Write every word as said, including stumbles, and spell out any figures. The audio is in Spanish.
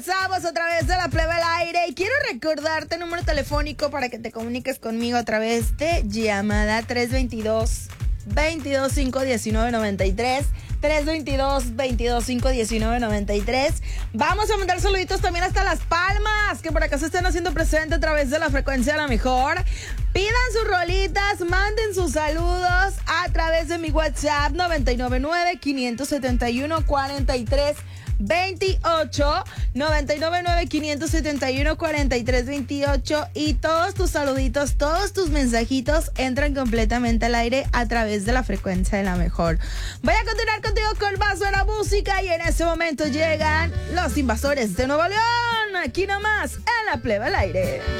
Estamos a través de la Plebe al Aire y quiero recordarte el número telefónico para que te comuniques conmigo a través de llamada tres veintidós, veintidós cinco diecinueve noventa y tres, tres veintidós, veintidós cinco diecinueve noventa y tres. Vamos a mandar saluditos también hasta Las Palmas, que por acá se están haciendo presente a través de la frecuencia de la mejor. Pidan sus rolitas, manden sus saludos a través de mi WhatsApp noventa y nueve nueve, quinientos setenta y uno, cuarenta y tres veintiocho, noventa y nueve nueve, quinientos setenta y uno, cuarenta y tres veintiocho, y todos tus saluditos, todos tus mensajitos entran completamente al aire a través de la frecuencia de la mejor. Voy a continuar contigo con más buena música y en este momento llegan los Invasores de Nuevo León, aquí nomás en la Plebe al Aire.